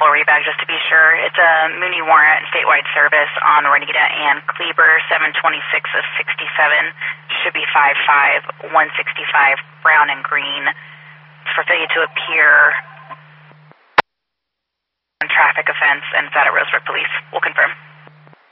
full rebag just to be sure. It's a Mooney warrant, statewide service on Renita and Kleber, 726 of 67. Should be 55, 165, brown and green. It's for failure to appear on traffic offense, and it's out at Rosebrook Police. We'll confirm.